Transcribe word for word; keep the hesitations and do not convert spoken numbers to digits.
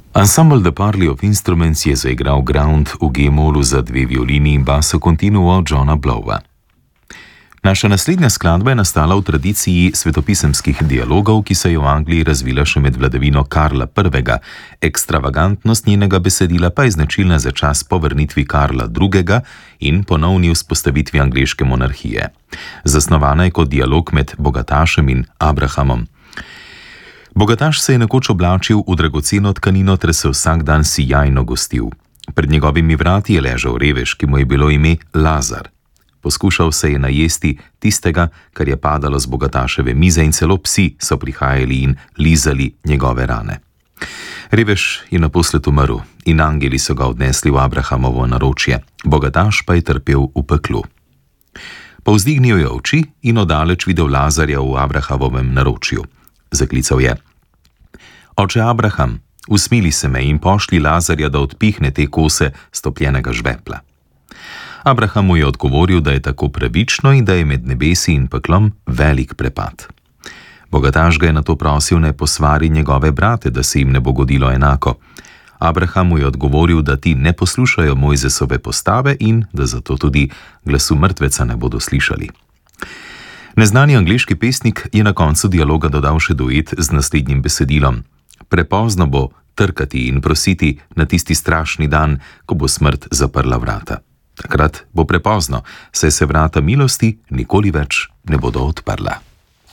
Ensemble The Parley of Instruments je zaigral Ground v G-molu za dve violini in basso continuo Johna Blowa. Naša naslednja skladba je nastala v tradiciji svetopisemskih dialogov, ki se je v Angliji razvila še med vladavino Karla prvega. Ekstravagantnost njenega besedila pa je značilna za čas po vrnitvi Karla drugega in ponovni vzpostavitvi angleške monarhije. Zasnovana je kot dialog med bogatašem in Abrahamom. Bogataš se je nekoč oblačil v dragoceno tkanino ter se vsak dan sijajno gostil. Pred njegovimi vrati je ležal revež, ki mu je bilo ime Lazar. Poskušal se je najesti tistega, kar je padalo z bogataševe mize, in celo psi so prihajali in lizali njegove rane. Revež je naposled umrl in angeli so ga odnesli v Abrahamovo naročje, bogataš pa je trpel v peklu. Povzdignil je oči in oddaleč videl Lazarja v Abrahamovem naročju. Zaklical je: Oče Abraham, usmili se me in pošlji Lazarja, da odpihne te kose stopljenega žvepla. Abraham mu je odgovoril, da je tako pravično in da je med nebesi in peklom velik prepad. Bogataš ga je nato prosil, naj posvari njegove brate, da se jim ne bo godilo enako. Abraham mu je odgovoril, da ti ne poslušajo Mojzesove postave in da zato tudi glasu mrtveca ne bodo slišali. Neznani angleški pesnik je na koncu dialoga dodal še duet z naslednjim besedilom: Prepozno bo trkati in prositi na tisti strašni dan, ko bo smrt zaprla vrata. Takrat bo prepozno, saj se vrata milosti nikoli več ne bodo odprla.